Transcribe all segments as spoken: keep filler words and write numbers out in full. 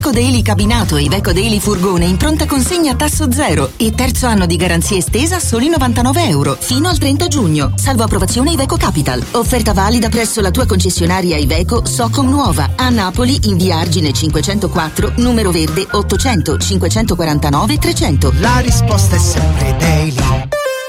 Iveco Daily cabinato e Iveco Daily furgone in pronta consegna a tasso zero e terzo anno di garanzia estesa a soli novantanove euro fino al trenta giugno, salvo approvazione Iveco Capital. Offerta valida presso la tua concessionaria Iveco Socom Nuova a Napoli in via Argine cinquecentoquattro, numero verde ottocento cinquecentoquarantanove trecento. La risposta è sempre Daily.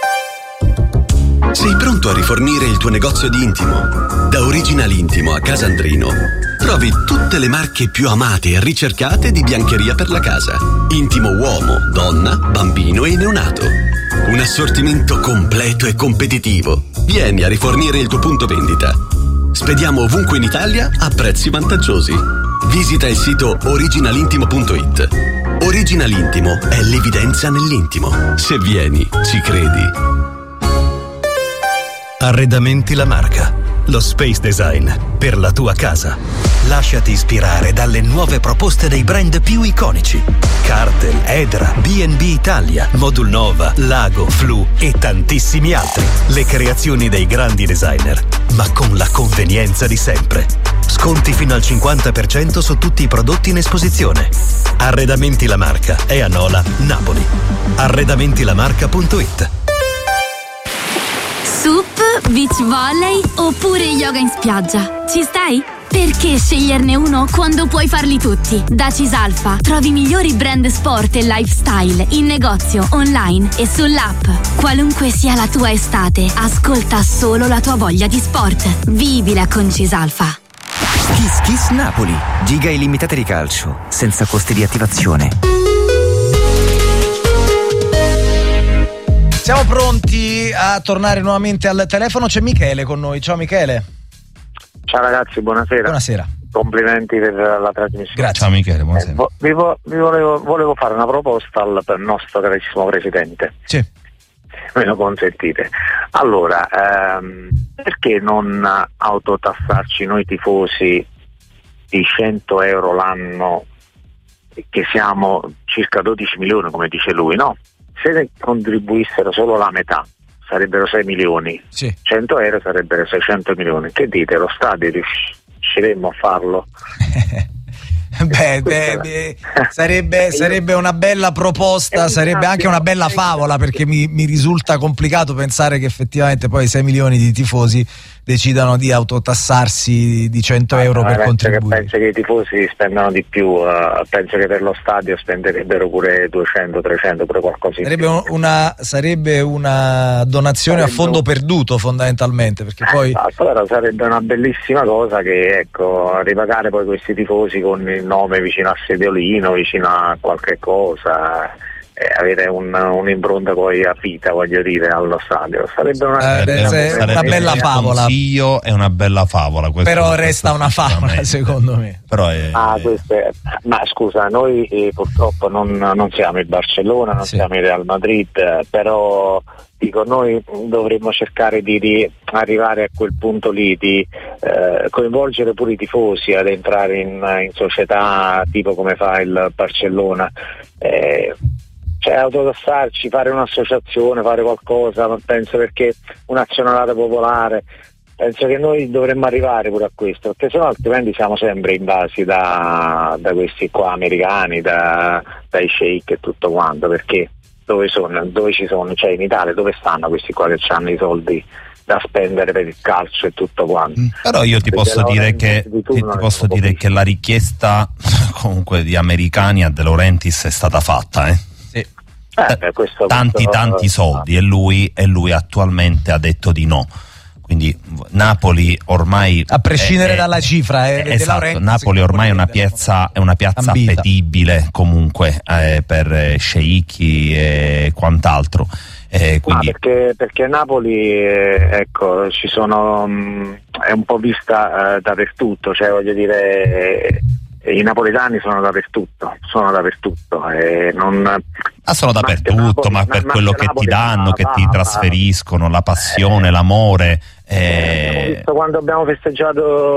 Sei pronto a rifornire il tuo negozio di intimo? Da Original Intimo a Casandrino trovi tutte le marche più amate e ricercate di biancheria per la casa. Intimo uomo, donna, bambino e neonato. Un assortimento completo e competitivo. Vieni a rifornire il tuo punto vendita. Spediamo ovunque in Italia a prezzi vantaggiosi. Visita il sito original intimo punto it. Original Intimo è l'evidenza nell'intimo. Se vieni, ci credi. Arredamenti La Marca, lo space design per la tua casa. Lasciati ispirare dalle nuove proposte dei brand più iconici: Cartel, Edra, B and B Italia, Modul Nova, Lago, Flu e tantissimi altri. Le creazioni dei grandi designer, ma con la convenienza di sempre. Sconti fino al cinquanta per cento su tutti i prodotti in esposizione. Arredamenti La Marca è a Nola, Napoli. arredamenti la marca punto it. Sup, beach volley oppure yoga in spiaggia? Ci stai? Perché sceglierne uno quando puoi farli tutti? Da Cisalfa trovi i migliori brand sport e lifestyle in negozio, online e sull'app. Qualunque sia la tua estate, ascolta solo la tua voglia di sport. Vivila con Cisalfa. Kiss Kiss Napoli. Giga illimitate di calcio, senza costi di attivazione. Siamo pronti a tornare nuovamente al telefono. C'è Michele con noi. Ciao Michele. Ciao ragazzi, buonasera. Buonasera. Complimenti per la trasmissione. Grazie. Ciao Michele, buonasera. Eh, vo- vi, vo- vi volevo, volevo fare una proposta al per nostro carissimo presidente. Sì. Me lo consentite? Allora, ehm, perché non autotassarci noi tifosi di cento euro l'anno, che siamo circa dodici milioni come dice lui, no? Se ne contribuissero solo la metà sarebbero sei milioni, sì. cento euro sarebbero seicento milioni. Che dite, lo stadio riusciremmo a farlo? Beh, beh, beh, sarebbe, sarebbe una bella proposta, sarebbe anche una bella favola, perché mi, mi risulta complicato pensare che effettivamente poi sei milioni di tifosi decidano di autotassarsi di cento euro per contribuire. Penso che i tifosi spendano di più, uh, penso che per lo stadio spenderebbero pure duecento trecento, pure qualcosa. Sarebbe una, sarebbe una donazione sarebbe a fondo un... perduto fondamentalmente, perché poi esatto, però sarebbe una bellissima cosa che, ecco, ripagare poi questi tifosi con il nome vicino a sediolino, vicino a qualche cosa, eh, avere un, un'impronta poi a vita, voglio dire, allo stadio. Sarebbe una, eh, beh, sarebbe una bella favola. Consiglio è una bella favola. Però resta una favola, secondo me. Però è, ah, è... Ma scusa, noi eh, purtroppo non, non siamo il Barcellona, non sì. siamo il Real Madrid, eh, però dico, noi dovremmo cercare di, di arrivare a quel punto lì, di eh, coinvolgere pure i tifosi ad entrare in, in società tipo come fa il Barcellona, eh, cioè autotassarci, fare un'associazione, fare qualcosa, penso, perché un'azionariato popolare, penso che noi dovremmo arrivare pure a questo, perché sennò altrimenti siamo sempre invasi da, da questi qua americani, da, dai sheik e tutto quanto, perché dove sono, dove ci sono, cioè in Italia dove stanno questi qua che hanno i soldi da spendere per il calcio e tutto quanto? Mm, però io ti perché posso dire che ti, ti posso dire che la richiesta comunque di americani a De Laurentiis è stata fatta, eh? Sì. Eh, beh, questo, tanti questo, tanti soldi, ah. e lui e lui attualmente ha detto di no. Quindi Napoli ormai, a prescindere è, dalla cifra, è, esatto, Napoli ormai è una piazza, è una piazza ambita. appetibile comunque eh, per sceicchi e quant'altro. Eh, quindi... ah, perché, perché Napoli eh, ecco, ci sono mh, è un po' vista eh, dappertutto, cioè voglio dire, eh, i napoletani sono dappertutto, sono dappertutto e non ah, sono dappertutto, Napoli, ma per quello che Napoli ti danno, va, che va, ti va, trasferiscono, la passione, eh, l'amore. Eh... Visto quando abbiamo festeggiato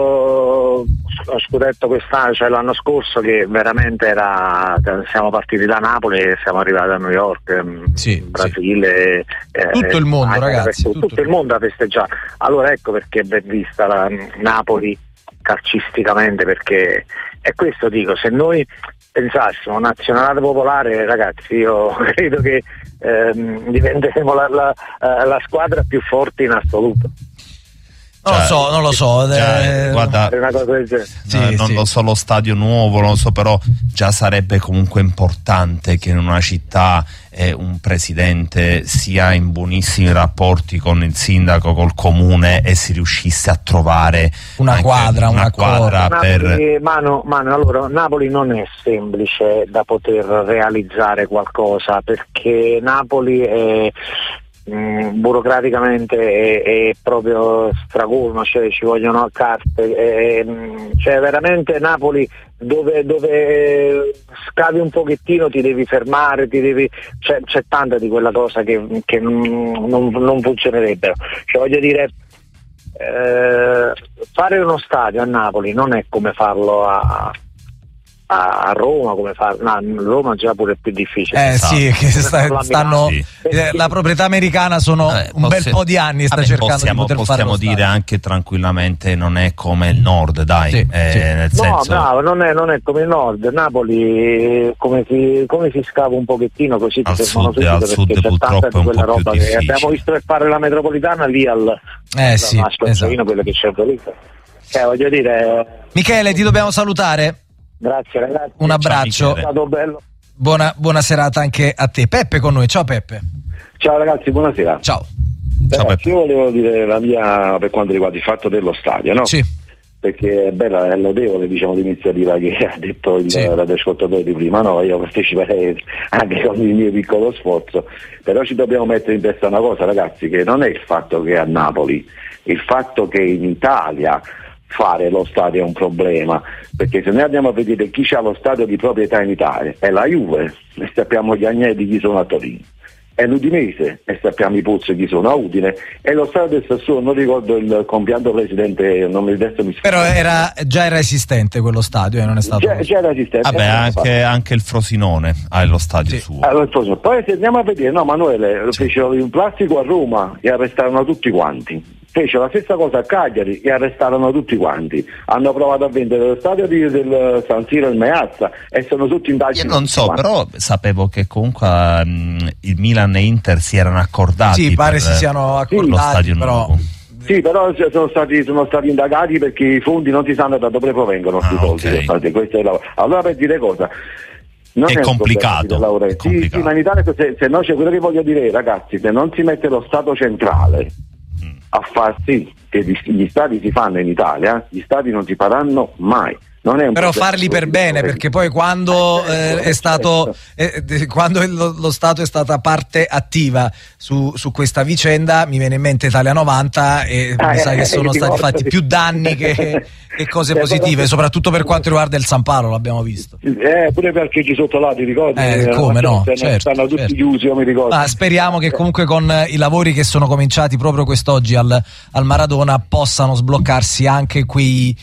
lo scudetto quest'anno, cioè l'anno scorso, che veramente era, siamo partiti da Napoli e siamo arrivati a New York, sì, Brasile, sì. Eh, tutto il mondo, ragazzi, tutto, tutto, tutto il mondo ha festeggiato. Allora ecco perché è ben vista la Napoli calcisticamente, perché è questo, dico, se noi pensassimo nazionale popolare, ragazzi, io credo che ehm, diventeremo la, la, la squadra più forte in assoluto. Non cioè, lo so, non lo so. Cioè, eh, guarda, è una cosa del genere. sì, no, non sì. lo so, lo stadio nuovo, non lo so, però già sarebbe comunque importante che in una città eh, un presidente sia in buonissimi rapporti con il sindaco, col comune, e si riuscisse a trovare una quadra, una una quadra per... Napoli, Mano, Mano, allora, Napoli non è semplice da poter realizzare qualcosa, perché Napoli è Mm, burocraticamente è, è proprio stracolma, cioè ci vogliono carte, è, cioè veramente Napoli dove, dove scavi un pochettino ti devi fermare, ti devi, c'è, c'è tanta di quella cosa che, che non, non, non funzionerebbero, cioè voglio dire, eh, fare uno stadio a Napoli non è come farlo a a Roma, come fa, no, Roma già pure è più difficile. Eh sì, che sta, stanno sì. eh, la proprietà americana sono eh, un possi- bel po' di anni sta vabbè, cercando possiamo, di poter possiamo fare lo dire stadio. anche tranquillamente non è come il nord, dai, Sì, eh, sì. nel No, senso... bravo, non è, non è come il nord. Napoli come si, come si scava un pochettino così ti Al fermano sud- subito, al perché sud c'è purtroppo tanta è di un quella po' più roba che difficile. abbiamo visto per fare la metropolitana lì al Eh sì, esatto. quello che c'è lì. Cioè, voglio dire, Michele, ti dobbiamo salutare. grazie ragazzi. Un abbraccio. È stato bello. Buona, buona serata anche a te. Peppe con noi. Ciao Peppe. Ciao ragazzi, buonasera. Ciao. Ciao, Ragazzi, io volevo dire la mia per quanto riguarda il fatto dello stadio, no? Sì. Perché è bella, è lodevole, diciamo, l'iniziativa che ha detto il Sì. radioascoltatore di prima, no? Io parteciperei anche con il mio piccolo sforzo, però ci dobbiamo mettere in testa una cosa, ragazzi, che non è il fatto che a Napoli, il fatto che in Italia fare lo stadio è un problema, perché se noi andiamo a vedere chi ha lo stadio di proprietà in Italia è la Juve, e sappiamo gli agnelli chi sono a Torino, è l'Udinese e sappiamo i Pozzi chi sono a Udine, e lo stadio del Sassuolo, non ricordo il compianto presidente, non mi adesso mi sfugge. Però era, già era esistente quello stadio e non è stato... Già, già era esistente. Vabbè, anche, anche il Frosinone ha lo stadio Sì. suo. Allora, poi se andiamo a vedere, no Manuele, lo fecero in plastico a Roma e arrestarono tutti quanti. Fece la stessa cosa a Cagliari e arrestarono tutti quanti. Hanno provato a vendere lo stadio di, del San Siro e Meazza e sono tutti indagati. Io non so, quanti. però sapevo che comunque um, il Milan e Inter si erano accordati. Sì, pare per, si siano accordati, lo stadio però... nuovo. Sì, però sono stati, sono stati indagati perché i fondi non si sanno da dove provengono questi Ah, soldi. ok. Stati, questo è la... Allora, per dire cosa? Non È un complicato, problema di è complicato. Sì, sì, ma in Italia se, se no c'è quello che voglio dire, ragazzi, se non si mette lo Stato centrale a far sì che gli, gli stadi si fanno in Italia, gli stadi non si faranno mai. Non è un Però problema farli per bene, perché poi quando eh, è stato eh, quando il- lo, lo Stato è stata parte attiva su, su questa vicenda, mi viene in mente Italia novanta e Ah, mi sa eh, che sono eh, stati ricordo, fatti sì. più danni che, che cose Eh, positive, però- soprattutto per quanto riguarda il San Paolo, l'abbiamo visto. Eh, pure perché ci sotto là, ti ricordi? Eh, come no, Stanno- certo, stanno tutti certo. chiusi, io mi ricordo. Ma speriamo che comunque con eh, i lavori che sono cominciati proprio quest'oggi al, al Maradona possano sbloccarsi anche quei,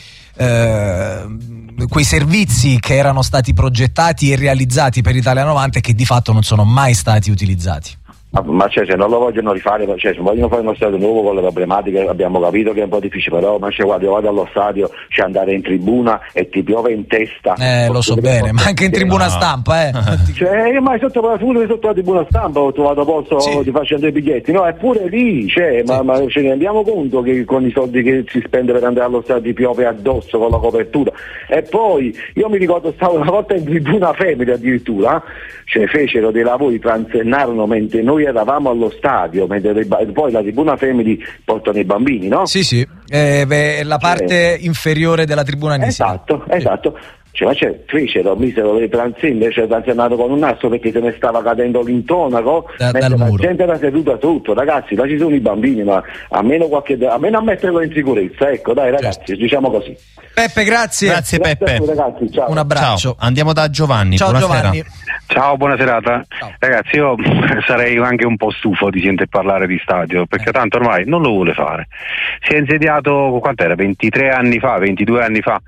eh, quei servizi che erano stati progettati e realizzati per Italia novanta e che di fatto non sono mai stati utilizzati. Ma, ma cioè, se non lo vogliono rifare, cioè, se vogliono fare uno stadio nuovo con le problematiche, abbiamo capito che è un po' difficile, però ma cioè, guarda, io vado allo stadio, c'è andare in tribuna e ti piove in testa. Eh, lo so bene, ma anche in tribuna stampa, eh. Cioè, io mai sotto, pure sotto la tribuna stampa ho trovato posto Sì. di facendo i biglietti, no, eppure lì, cioè, ma, Sì. ma ce ne rendiamo conto che con i soldi che si spende per andare allo stadio ti piove addosso con la copertura. E poi, io mi ricordo, stavo una volta in tribuna Family addirittura, cioè fecero dei lavori, transennarono mentre noi eravamo allo stadio, mentre le ba- poi la tribuna Family portano i bambini, no? Sì, sì, eh, beh, è la parte inferiore della tribuna Nisina. Esatto, Sì. esatto. Cioè, ma c'è, fecero, misero le transenne, cioè transennato con un nastro perché se ne stava cadendo l'intonaco, Da- mentre dal la muro. gente era seduta sotto, ragazzi, là ci sono i bambini, ma almeno qualche almeno a metterlo in sicurezza, ecco, dai ragazzi, Certo. diciamo così. Peppe, grazie. Grazie Grazie a Peppe. voi, ragazzi, ciao. Un abbraccio. Ciao, andiamo da Giovanni. Ciao buonasera. Giovanni. Ciao, buona serata. Ciao. Ragazzi, io sarei anche un po' stufo di sentire parlare di stadio, perché Eh. tanto ormai non lo vuole fare. Si è insediato, quant'era? ventitré anni fa, ventidue anni fa.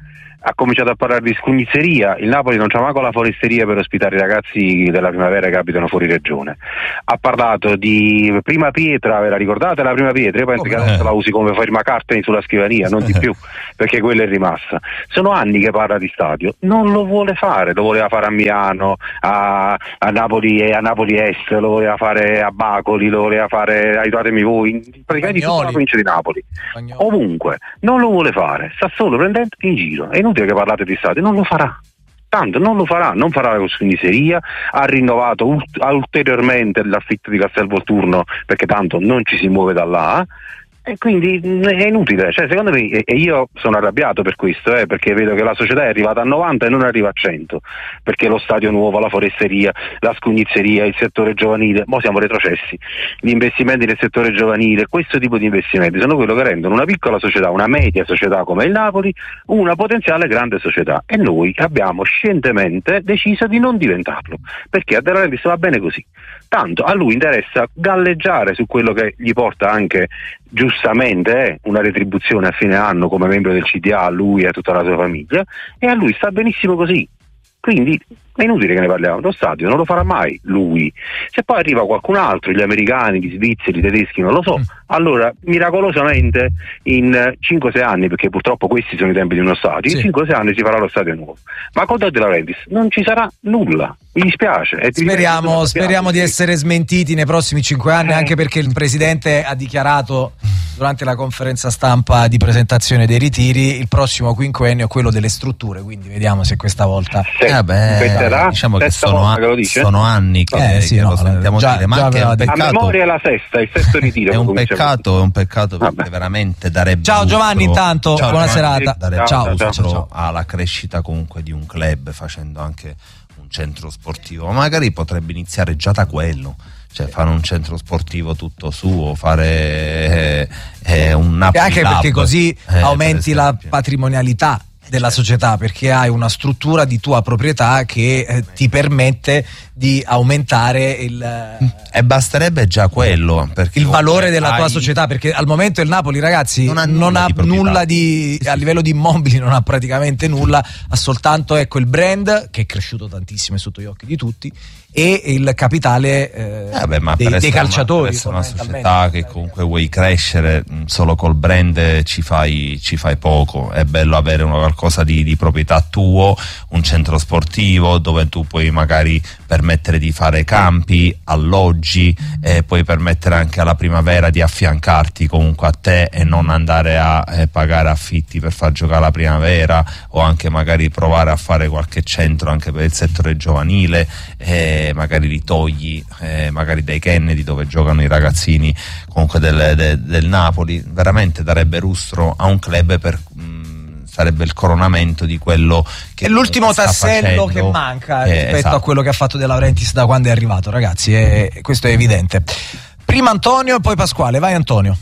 ha cominciato a parlare di scugnizzeria. Il Napoli non c'ha manco la foresteria per ospitare i ragazzi della primavera che abitano fuori regione. Ha parlato di prima pietra, ve la ricordate la prima pietra? Io penso oh, che adesso la usi come firmacarte sulla scrivania, non di più, perché quella è rimasta. Sono anni che parla di stadio, non lo vuole fare, lo voleva fare a Milano, a, a Napoli e a Napoli Est, lo voleva fare a Bacoli, lo voleva fare, aiutatemi voi, praticamente in tutta la provincia di Napoli. Bagnoli. Ovunque, non lo vuole fare, sta solo prendendo in giro. È inutile che parlate di stadio, non lo farà. Tanto non lo farà, non farà la scugnizzeria, ha rinnovato ult- ulteriormente l'affitto di Castelvolturno perché tanto non ci si muove da là. E quindi è inutile, cioè secondo me, e io sono arrabbiato per questo, eh, perché vedo che la società è arrivata a novanta e non arriva a cento, perché lo stadio nuovo, la foresteria, la scugnizzeria, il settore giovanile, mo siamo retrocessi, gli investimenti nel settore giovanile, questo tipo di investimenti sono quello che rendono una piccola società, una media società come il Napoli, una potenziale grande società, e noi abbiamo scientemente deciso di non diventarlo, perché a De Laurentiis va bene così. Tanto a lui interessa galleggiare su quello che gli porta anche giustamente eh, una retribuzione a fine anno come membro del C D A, a lui e a tutta la sua famiglia, e a lui sta benissimo così. Quindi è inutile che ne parliamo, lo stadio non lo farà mai lui. Se poi arriva qualcun altro, gli americani, gli svizzeri, i tedeschi, non lo so, allora miracolosamente in cinque sei anni, perché purtroppo questi sono i tempi di uno stadio, sì. in cinque sei anni si farà lo stadio nuovo. Ma con De Laurentiis non ci sarà nulla, mi dispiace. E speriamo speriamo di essere smentiti nei prossimi cinque anni, eh. anche perché il Presidente ha dichiarato durante la conferenza stampa di presentazione dei ritiri il prossimo quinquennio è quello delle strutture, quindi vediamo se questa volta sì. eh beh, diciamo che sono, a, che sono anni che, eh, sì, che no, lo sentiamo già, dire, ma anche è un peccato, a memoria è la sesta, il sesto ritiro è un peccato, è un peccato perché Vabbè. veramente darebbe ciao lustro, Giovanni intanto ciao, buona Giovanni, serata darebbe ciao, ciao, ciao, ciao. alla crescita comunque di un club, facendo anche un centro sportivo, magari potrebbe iniziare già da quello, cioè fare un centro sportivo tutto suo, fare eh, eh, un Napoli anche Lab, perché così eh, aumenti la patrimonialità della società, perché hai una struttura di tua proprietà che eh, ti permette di aumentare il e basterebbe già quello, perché il valore della hai... tua società, perché al momento il Napoli, ragazzi, non ha nulla, non ha di, nulla di sì, a livello di immobili, non ha praticamente nulla, ha soltanto ecco il brand che è cresciuto tantissimo sotto gli occhi di tutti e il capitale eh, eh beh, ma dei, per dei calciatori. Per una società che comunque vuoi crescere solo col brand ci fai, ci fai poco. È bello avere una qualcosa di, di proprietà tuo, un centro sportivo dove tu puoi magari permettere di fare campi, alloggi, e puoi permettere anche alla primavera di affiancarti comunque a te e non andare a eh, pagare affitti per far giocare la primavera, o anche magari provare a fare qualche centro anche per il settore giovanile, eh, magari li togli eh, magari dai Kennedy dove giocano i ragazzini comunque del, de, del Napoli, veramente darebbe lustro a un club, per mh, sarebbe il coronamento di quello che è l'ultimo tassello facendo. che manca eh, rispetto esatto. a quello che ha fatto De Laurentiis da quando è arrivato, ragazzi, è, questo è evidente. Prima Antonio e poi Pasquale, vai Antonio.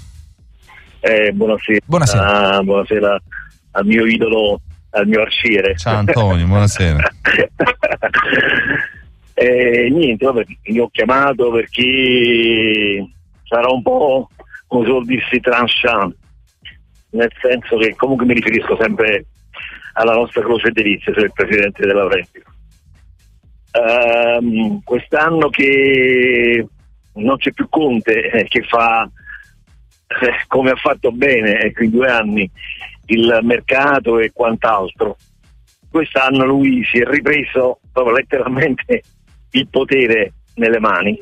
Eh, buonasera. Buonasera. Uh, buonasera al mio idolo, al mio arciere. Ciao Antonio, buonasera. Eh, niente, vabbè, mi ho chiamato perché sarà un po', come suol dirsi, tranchant, nel senso che comunque mi riferisco sempre alla nostra croce delizia, cioè il presidente De Laurentiis. Um, quest'anno che non c'è più Conte, eh, che fa eh, come ha fatto bene, ecco, in due anni il mercato e quant'altro, quest'anno lui si è ripreso proprio letteralmente il potere nelle mani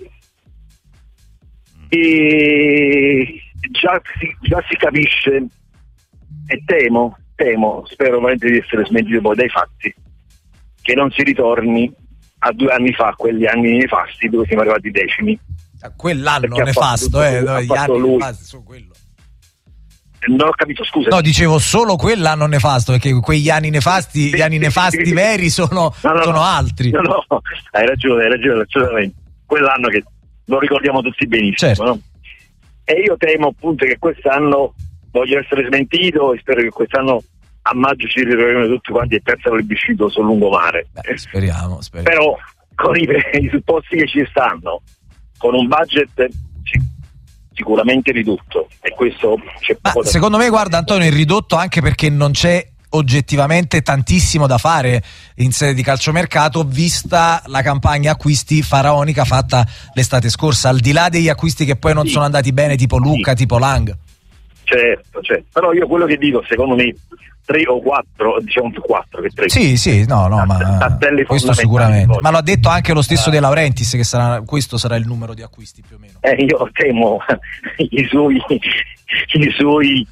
e già si, già si capisce, e temo, temo, spero veramente di essere smentito poi dai fatti, che non si ritorni a due anni fa, quegli anni nefasti dove siamo arrivati decimi. Quell'anno nefasto, eh, no, gli anni lui. nefasti su quello. Non ho capito, scusa. No, dicevo solo quell'anno nefasto, perché quegli anni nefasti, sì, gli anni sì, nefasti sì, veri sono, no, no, sono no, altri. No, no, hai ragione, hai ragione, assolutamente. Quell'anno che lo ricordiamo tutti benissimo, certo. No? E io temo appunto che quest'anno, voglio essere smentito e spero che quest'anno a maggio ci ritroveremo tutti quanti e persa il biscito sul lungomare. Beh, speriamo, speriamo. Però con i, i supposti che ci stanno, con un budget sicuramente ridotto, e questo c'è Ma poco da secondo me, guarda Antonio, è ridotto anche perché non c'è oggettivamente tantissimo da fare in sede di calciomercato, vista la campagna acquisti faraonica fatta l'estate scorsa, al di là degli acquisti che poi non sì. sono andati bene, tipo Lucca, sì. tipo Lang. Certo, certo, però io quello che dico, secondo me tre o quattro, diciamo più quattro che tre. Sì, sì, no, no, ma questo sicuramente. Ma lo ha detto anche lo stesso uh, De Laurentiis, che sarà, questo sarà il numero di acquisti più o meno. Eh, io temo i suoi, i suoi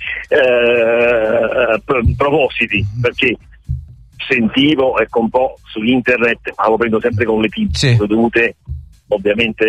eh, propositi, perché sentivo, ecco, un po' su internet, ma lo prendo sempre con le piccole sì. dovute ovviamente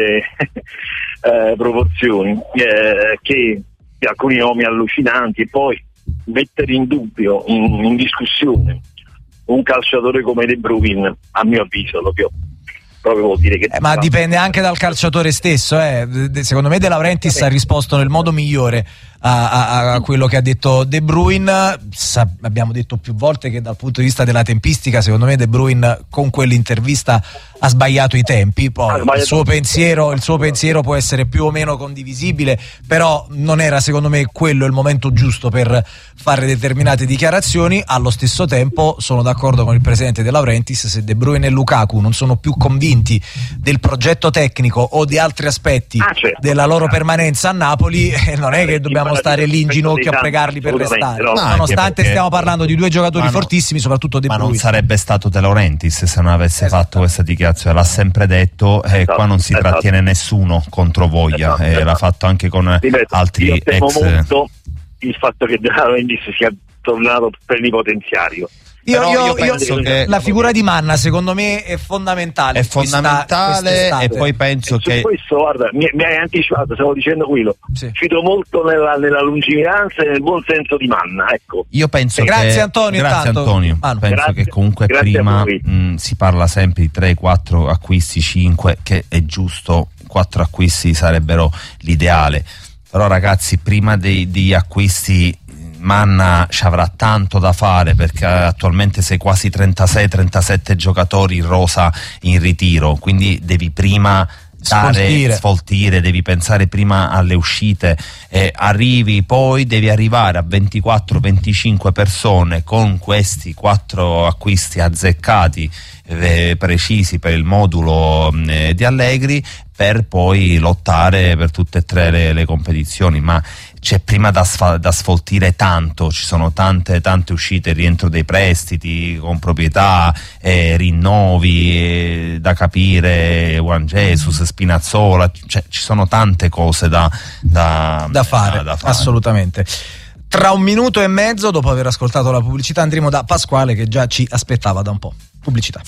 eh, proporzioni, eh, che alcuni nomi allucinanti, e poi mettere in dubbio, in, in discussione un calciatore come De Bruyne, a mio avviso proprio, proprio vuol dire che eh, ma dipende anche dal calciatore stesso, eh. Secondo me De Laurentiis eh. ha risposto nel modo migliore a, a, a quello che ha detto De Bruyne. Sa, abbiamo detto più volte che dal punto di vista della tempistica, secondo me De Bruyne con quell'intervista ha sbagliato i tempi. Poi il suo pensiero, il suo pensiero può essere più o meno condivisibile, però non era secondo me quello il momento giusto per fare determinate dichiarazioni. Allo stesso tempo sono d'accordo con il presidente De Laurentiis: se De Bruyne e Lukaku non sono più convinti del progetto tecnico o di altri aspetti ah, certo. della loro permanenza a Napoli, eh, non è che dobbiamo stare lì in ginocchio a pregarli per restare, no, nonostante perché, stiamo parlando di due giocatori no, fortissimi, soprattutto De Bruyne. Ma non sarebbe stato De Laurentiis se non avesse esatto. fatto questa dichiarazione, l'ha sempre detto, e esatto. qua non si esatto. trattiene nessuno contro voglia, esatto. e esatto. l'ha fatto anche con ripeto, altri io temo ex molto il fatto che De Laurentiis sia tornato plenipotenziario. Io, io, io penso io, che la figura di Manna secondo me è fondamentale, è fondamentale questa, e poi penso e che su questo guarda mi, mi hai anticipato, stavo dicendo quello sì. fido molto nella, nella lungimiranza e nel buon senso di Manna, ecco. Io penso grazie che, Antonio grazie intanto. Antonio ah, no. penso grazie, che comunque prima mh, si parla sempre di tre quattro acquisti, cinque, che è giusto, quattro acquisti sarebbero l'ideale, però ragazzi prima dei, degli acquisti Manna ci avrà tanto da fare, perché attualmente sei quasi trentasei trentasette giocatori in rosa in ritiro, quindi devi prima dare, sfoltire. sfoltire, devi pensare prima alle uscite, eh, arrivi poi devi arrivare a ventiquattro venticinque persone con questi quattro acquisti azzeccati, eh, precisi per il modulo eh, di Allegri, per poi lottare per tutte e tre le, le competizioni. Ma c'è prima da, sfa- da sfoltire tanto, ci sono tante tante uscite, rientro dei prestiti con proprietà, eh, rinnovi, eh, da capire, Juan Jesus, Spinazzola, cioè ci sono tante cose da, da, da, fare, da, da fare, assolutamente. Tra un minuto e mezzo, dopo aver ascoltato la pubblicità, andremo da Pasquale che già ci aspettava da un po'. Pubblicità.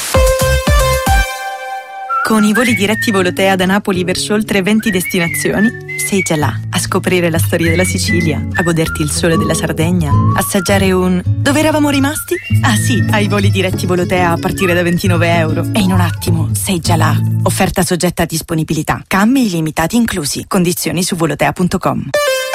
Con i voli diretti Volotea da Napoli verso oltre venti destinazioni, sei già là a scoprire la storia della Sicilia, a goderti il sole della Sardegna, assaggiare un... Dove eravamo rimasti? Ah sì, ai voli diretti Volotea a partire da ventinove euro. E in un attimo sei già là. Offerta soggetta a disponibilità. Cambi illimitati inclusi. Condizioni su volotea punto com.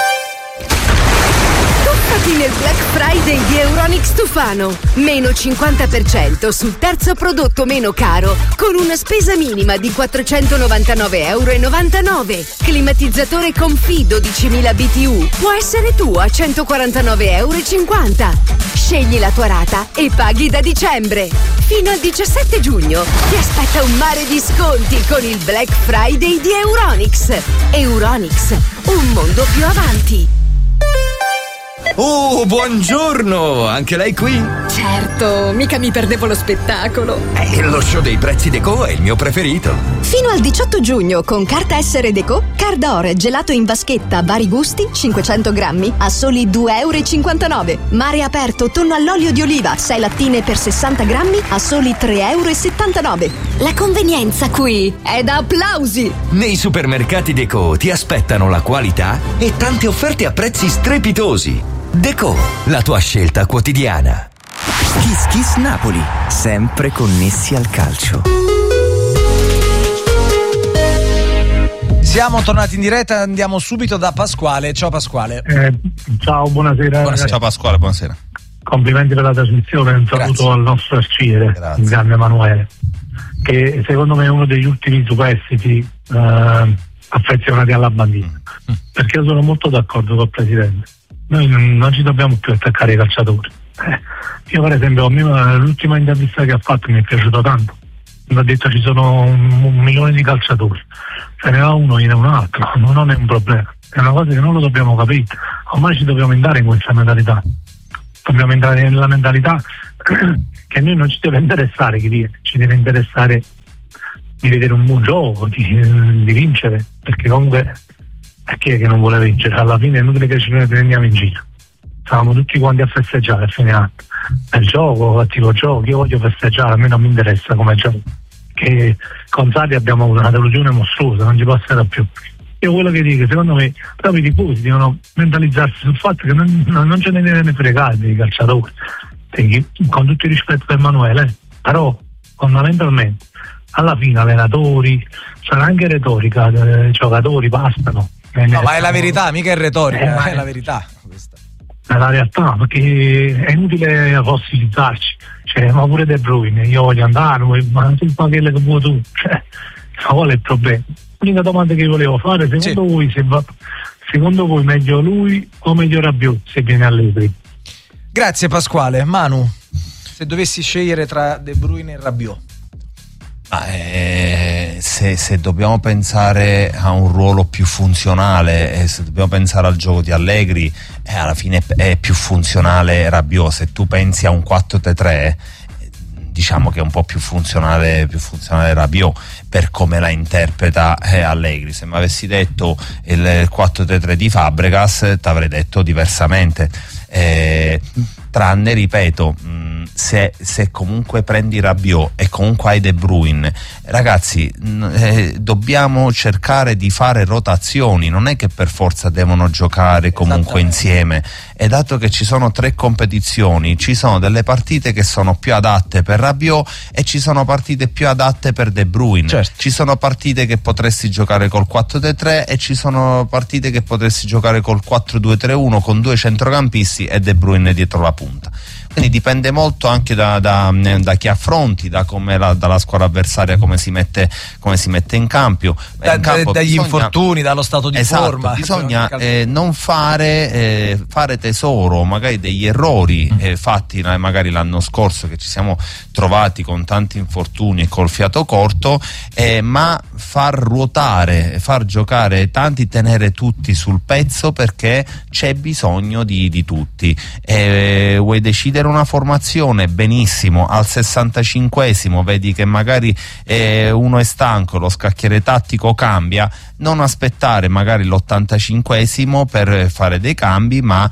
Nel Black Friday di Euronics Tufano, meno cinquanta per cento sul terzo prodotto meno caro, con una spesa minima di quattrocentonovantanove e novantanove euro. Climatizzatore Confi dodicimila B T U può essere tuo a centoquarantanove e cinquanta euro. Scegli la tua rata e paghi da dicembre. Fino al diciassette giugno ti aspetta un mare di sconti con il Black Friday di Euronics. Euronics, un mondo più avanti. Oh, buongiorno! Anche lei qui? Certo, mica mi perdevo lo spettacolo. Eh, lo show dei prezzi Deco è il mio preferito. Fino al diciotto giugno con carta S R Deco, Cardor gelato in vaschetta vari gusti, cinquecento grammi, a soli due e cinquantanove euro. Mare aperto tonno all'olio di oliva, sei lattine per sessanta grammi, a soli tre e settantanove euro. La convenienza qui è da applausi! Nei supermercati Deco ti aspettano la qualità e tante offerte a prezzi strepitosi. Deco, la tua scelta quotidiana. Kiss Kiss Napoli, sempre connessi al calcio. Siamo tornati in diretta, andiamo subito da Pasquale. Ciao Pasquale. Eh, ciao, buonasera. buonasera. Ciao Pasquale, buonasera. Complimenti per la trasmissione, un saluto Grazie. al nostro arciere, il grande Emanuele, che secondo me è uno degli ultimi superstiti eh, affezionati alla bandita, mm. perché io sono molto d'accordo col presidente. Noi non, non ci dobbiamo più attaccare ai calciatori, Eh, io per esempio l'ultima intervista che ha fatto mi è piaciuto tanto. Mi ha detto ci sono un, un milione di calciatori, se ne va uno gliene un altro, non è un problema, è una cosa che non lo dobbiamo capire, ormai ci dobbiamo entrare in questa mentalità, dobbiamo entrare nella mentalità che a noi non ci deve interessare chi viene, ci deve interessare di vedere un buon gioco, di, di vincere, perché comunque è chi è che non vuole vincere? Alla fine è inutile che ci prendiamo in giro, stavamo tutti quanti a festeggiare a fine anno, è il gioco, cattivo gioco, io voglio festeggiare, a me non mi interessa come gioco, che con Sarri abbiamo avuto una delusione mostruosa, non ci passerà più. Io quello che dico, secondo me proprio i tifosi devono mentalizzarsi sul fatto che non, non ce ne deve fregare dei calciatori, perché, con tutto il rispetto per Emanuele, però fondamentalmente alla fine allenatori, sarà anche retorica, eh, giocatori bastano. No, ma è la verità, mica è retorica, eh, è la verità questa. È la realtà, perché è inutile fossilizzarci, cioè, ma pure De Bruyne, io voglio andare, ma tu fai quello che vuoi tu, cioè, ma qual è il problema? L'unica domanda che volevo fare, secondo sì. voi se va, secondo voi meglio lui o meglio Rabiot se viene Allegri? Grazie Pasquale. Manu, se dovessi scegliere tra De Bruyne e Rabiot? Ma eh, se, se dobbiamo pensare a un ruolo più funzionale, eh, se dobbiamo pensare al gioco di Allegri, eh, alla fine è, è più funzionale Rabiot. Se tu pensi a un quattro tre tre, eh, diciamo che è un po' più funzionale, più funzionale Rabiot per come la interpreta eh, Allegri. Se mi avessi detto il quattro tre tre di Fabregas, ti avrei detto diversamente. Eh, tranne, ripeto, mh, se, se comunque prendi Rabiot e comunque hai De Bruyne, ragazzi, mh, eh, dobbiamo cercare di fare rotazioni, non è che per forza devono giocare comunque insieme, e dato che ci sono tre competizioni, ci sono delle partite che sono più adatte per Rabiot e ci sono partite più adatte per De Bruyne, certo. Ci sono partite che potresti giocare col quattro tre tre e ci sono partite che potresti giocare col quattro due tre uno con due centrocampisti e De Bruyne dietro la punta. Quindi dipende molto anche da, da, da chi affronti, da come la, dalla squadra avversaria come si mette, come si mette in campo, da, in campo dagli bisogna, infortuni, dallo stato di esatto, forma. Bisogna eh, non fare, eh, fare tesoro magari degli errori eh, fatti magari l'anno scorso, che ci siamo trovati con tanti infortuni e col fiato corto, eh, ma far ruotare, far giocare tanti, tenere tutti sul pezzo, perché c'è bisogno di, di tutti. Eh, vuoi decidere una formazione, benissimo, al sessantacinquesimo vedi che magari eh, uno è stanco, lo scacchiere tattico cambia, non aspettare magari l'ottantacinquesimo per fare dei cambi, ma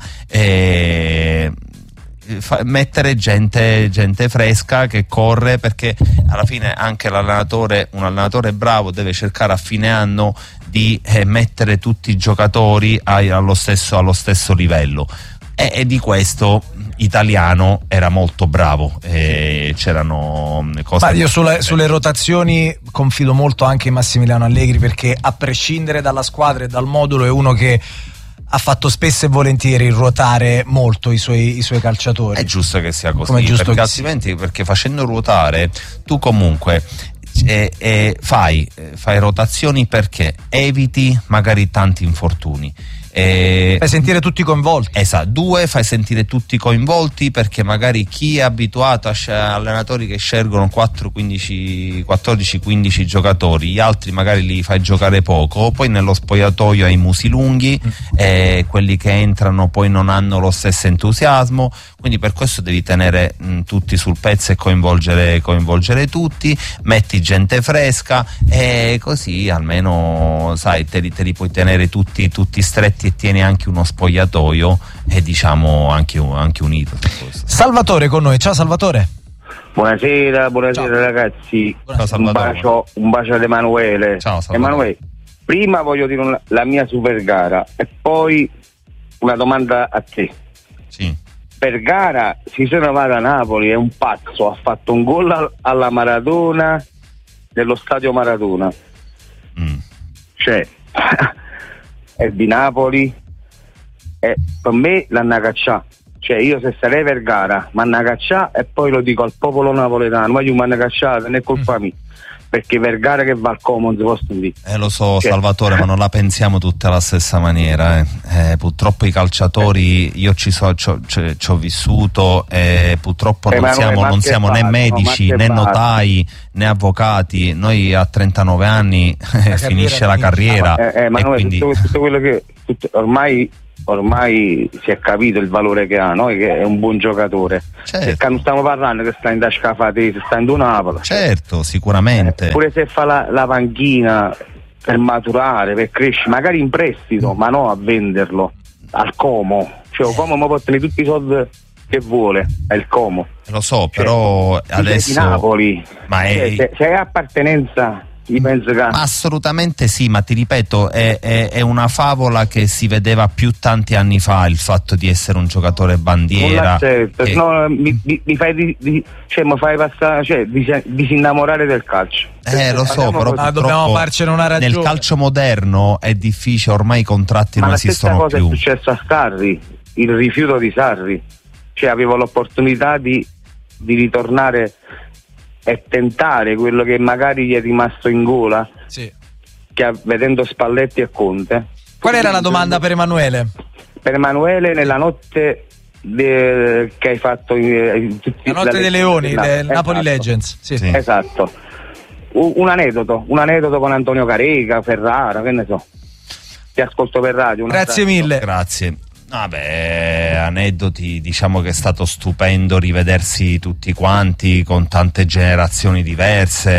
eh, fa, mettere gente, gente fresca che corre, perché alla fine anche l'allenatore, un allenatore bravo deve cercare a fine anno di eh, mettere tutti i giocatori a, allo, stesso, allo stesso livello, e, e di questo Italiano era molto bravo, e c'erano cose. Ma io sulle, sulle rotazioni confido molto anche in Massimiliano Allegri, perché a prescindere dalla squadra e dal modulo è uno che ha fatto spesso e volentieri ruotare molto i suoi, i suoi calciatori. È giusto che sia così, Come è giusto perché che altrimenti sia. Perché facendo ruotare tu comunque eh, eh, fai, eh, fai rotazioni, perché eviti magari tanti infortuni. E fai sentire tutti coinvolti. Esatto, due, fai sentire tutti coinvolti, perché magari chi è abituato a sc- allenatori che scelgono quattro, quindici, quattordici quindici giocatori, gli altri magari li fai giocare poco, poi nello spogliatoio hai i musi lunghi, mm. e quelli che entrano poi non hanno lo stesso entusiasmo, quindi per questo devi tenere mh, tutti sul pezzo e coinvolgere, coinvolgere tutti, metti gente fresca, e così almeno sai te li, te li puoi tenere tutti, tutti stretti, e tieni anche uno spogliatoio e diciamo anche, anche unito. Salvatore con noi, ciao Salvatore. Buonasera, buonasera ciao. Ragazzi. Ciao, un bacio, un bacio ad Emanuele. Ciao Salvatore. Emanuele, prima voglio dire una, la mia super gara e poi una domanda a te. Sì. Per gara si sono va a Napoli, è un pazzo, ha fatto un gol alla Maradona dello stadio Maradona. Mm. Cioè è di Napoli, e per me l'hanno cacciato, Cioè io se sarei Vergara manna caccià e poi lo dico al popolo napoletano, ma io manna caccià, non è colpa mia, perché Vergara che va al Como non si può stendere. Eh lo so, cioè. Salvatore, ma non la pensiamo tutte alla stessa maniera. Eh. Eh, purtroppo i calciatori, io ci so, ci ho, ci, ci ho vissuto e purtroppo non Emanuele, siamo, non siamo né basta, medici no, né basta. notai né avvocati. Noi a trentanove anni eh, finisce la carriera. Eh, eh, ma e no, quindi... tutto, tutto quello che tutto, ormai ormai si è capito il valore che ha, no? Che è un buon giocatore. Certo. Perché non stiamo parlando che sta in Dascafate, sta in Napoli. Certo, sicuramente. Eh, pure se fa la, la panchina per maturare, per crescere, magari in prestito, ma no a venderlo al Como. Cioè il Como mi può tenere tutti i soldi che vuole, è il Como. Lo so, però cioè, adesso di Napoli. ma è... Cioè, se, se hai appartenenza, io penso che... Assolutamente sì, ma ti ripeto, è, è, è una favola che si vedeva più tanti anni fa, il fatto di essere un giocatore bandiera. Certo, che... no, mi, mi, mi fai di, di, cioè, mi fai passare, cioè, dis, disinnamorare del calcio. Eh lo so, però ah, dobbiamo farcene una ragione. Nel calcio moderno è difficile, ormai i contratti ma non la esistono stessa cosa più. è successo a Sarri, il rifiuto di Sarri, cioè avevo l'opportunità di, di ritornare e tentare quello che magari gli è rimasto in gola, sì. Che vedendo Spalletti e Conte. Qual era la domanda per Emanuele? Per Emanuele, nella notte de, che hai fatto in, tutti, la notte dei leoni, del esatto. Napoli Legends, sì. Sì. Esatto. Un, un aneddoto, un aneddoto con Antonio Careca, Ferrara, che ne so. Ti ascolto per radio. Grazie mille. Grazie. Vabbè, aneddoti, diciamo che è stato stupendo rivedersi tutti quanti con tante generazioni diverse,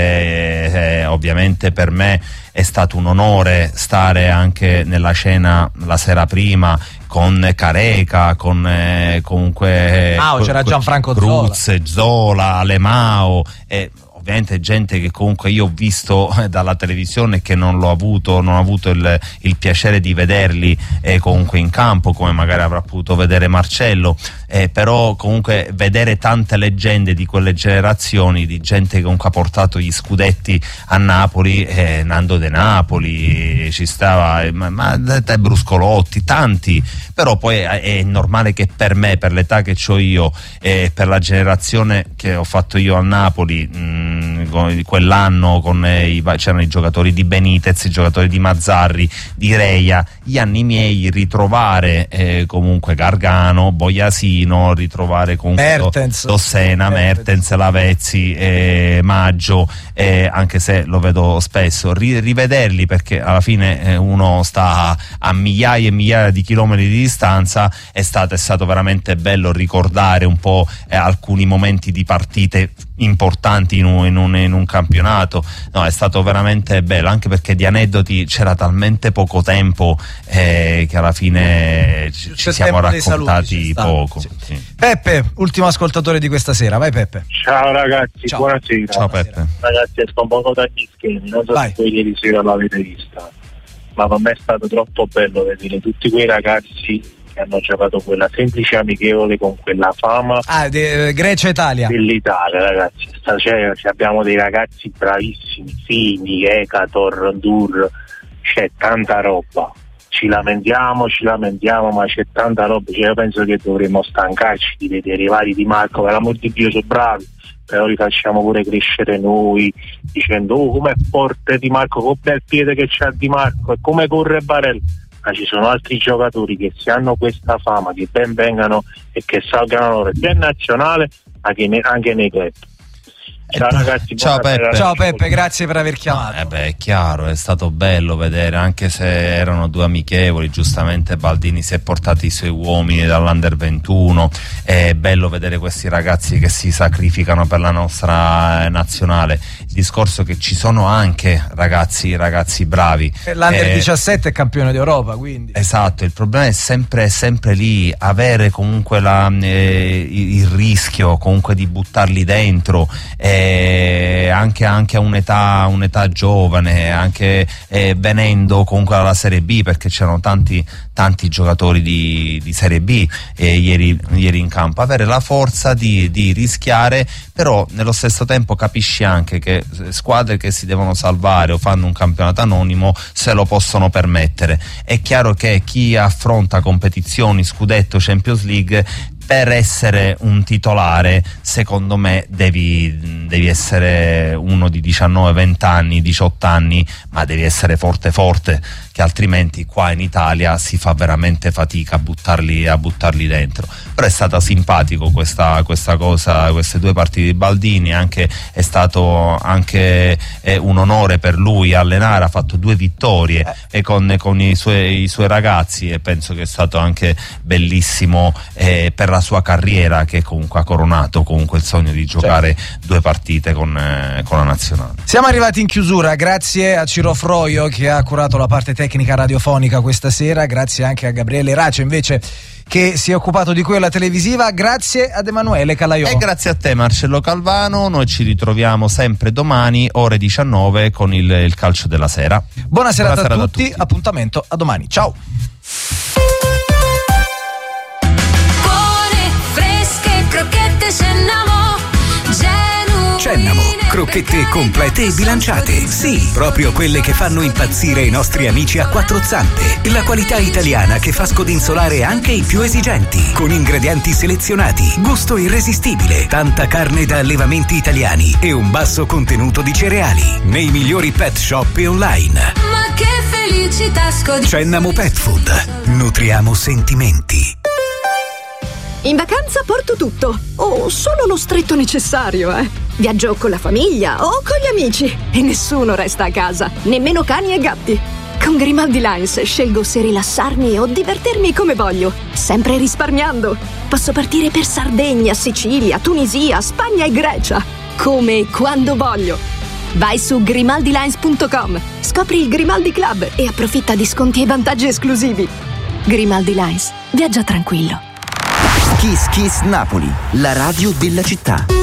eh, ovviamente per me è stato un onore stare anche nella cena la sera prima con Careca, con eh, comunque ah, oh, c'era Gianfranco Cruz, Zola, Zola Alemao, eh, ovviamente gente che comunque io ho visto eh, dalla televisione e che non l'ho avuto, non ho avuto il, il piacere di vederli eh, comunque in campo, come magari avrà potuto vedere Marcello, eh, però comunque vedere tante leggende di quelle generazioni, di gente che comunque ha portato gli scudetti a Napoli, eh, Nando De Napoli, ci stava, eh, ma, ma te Bruscolotti, tanti, però poi è, è normale che per me, per l'età che ho io, eh, per la generazione che ho fatto io a Napoli, mh, quell'anno con eh, i, c'erano i giocatori di Benitez, i giocatori di Mazzarri, di Reia, gli anni miei, ritrovare eh, comunque Gargano, Boiasino, ritrovare comunque Mertens, Dossena, Mertens, Lavezzi, eh, Maggio, eh, anche se lo vedo spesso, ri, rivederli perché alla fine eh, uno sta a migliaia e migliaia di chilometri di distanza, è stato, è stato veramente bello ricordare un po' eh, alcuni momenti di partite importanti in un, in, un, in un campionato. No, è stato veramente bello, anche perché di aneddoti c'era talmente poco tempo eh, che alla fine ci, ci siamo raccontati poco. Sì. Sì. Peppe, ultimo ascoltatore di questa sera, vai Peppe. Ciao ragazzi, Ciao. buonasera. Ciao Peppe. Ragazzi, sto un po' dagli schemi, non so se voi ieri sera l'avete vista, ma per me è stato troppo bello vedere tutti quei ragazzi che hanno giocato quella semplice amichevole con quella fama ah, de, Grecia-Italia dell'Italia, ragazzi. Cioè, abbiamo dei ragazzi bravissimi, Fini, Ekator, Dur, c'è tanta roba, ci lamentiamo, ci lamentiamo, ma c'è tanta roba. Cioè, io penso che dovremmo stancarci di vedere i vari Di Marco, per l'amor di Dio sono bravi, però li facciamo pure crescere noi, dicendo oh com'è forte Di Marco, che bel piede che c'ha Di Marco e come corre Barella. Ma ci sono altri giocatori che se hanno questa fama, che ben vengano e che salgano loro sia in nazionale anche nei club. Ciao ragazzi, ciao Peppe. Ciao Peppe, grazie per aver chiamato. Eh beh, è chiaro, è stato bello vedere, anche se erano due amichevoli, giustamente Baldini si è portato i suoi uomini dall'Under ventuno, è bello vedere questi ragazzi che si sacrificano per la nostra nazionale. Il discorso è che ci sono anche ragazzi ragazzi bravi. L'Under eh, diciassette è campione d'Europa, quindi. Esatto, il problema è sempre, sempre lì, avere comunque la, eh, il rischio comunque di buttarli dentro, eh, Anche, anche a un'età, un'età giovane, anche eh, venendo comunque alla Serie B, perché c'erano tanti, tanti giocatori di, di Serie B eh, ieri, ieri in campo, avere la forza di, di rischiare, però nello stesso tempo capisci anche che squadre che si devono salvare o fanno un campionato anonimo se lo possono permettere. È chiaro che chi affronta competizioni, scudetto, Champions League, per essere un titolare secondo me devi, devi essere uno di diciannove venti anni, diciotto anni, ma devi essere forte forte, che altrimenti qua in Italia si fa veramente fatica a buttarli, a buttarli dentro. Però è stata simpatico questa, questa cosa, queste due partite di Baldini, anche, è stato anche eh, un onore per lui allenare, ha fatto due vittorie eh. e con, con i, suoi, i suoi ragazzi, e penso che è stato anche bellissimo eh, per la sua carriera, che comunque ha coronato comunque il sogno di giocare certo. due partite con, eh, con la nazionale. Siamo arrivati in chiusura, grazie a Ciro Froio che ha curato la parte tecnica radiofonica questa sera, grazie anche a Gabriele Race invece che si è occupato di quella televisiva, grazie ad Emanuele Calaiò. E grazie a te Marcello Calvano, noi ci ritroviamo sempre domani ore diciannove con il, il calcio della sera. Buona serata, Buona serata a, tutti, a tutti, appuntamento a domani, ciao. Buone, fresche, crocchette Cennamo, Cennamo, crocchette complete e bilanciate. Sì, proprio quelle che fanno impazzire i nostri amici a quattro zampe. La qualità italiana che fa scodinzolare anche i più esigenti. Con ingredienti selezionati, gusto irresistibile, tanta carne da allevamenti italiani e un basso contenuto di cereali. Nei migliori pet shop e online. Ma che felicità scodinzolare. Cennamo Pet Food. Nutriamo sentimenti. In vacanza porto tutto, o solo lo stretto necessario, eh. Viaggio con la famiglia o con gli amici e nessuno resta a casa, nemmeno cani e gatti. Con Grimaldi Lines scelgo se rilassarmi o divertirmi come voglio, sempre risparmiando. Posso partire per Sardegna, Sicilia, Tunisia, Spagna e Grecia, come e quando voglio. Vai su grimaldi lines punto com, scopri il Grimaldi Club e approfitta di sconti e vantaggi esclusivi. Grimaldi Lines, viaggia tranquillo. Kiss Kiss Napoli, la radio della città.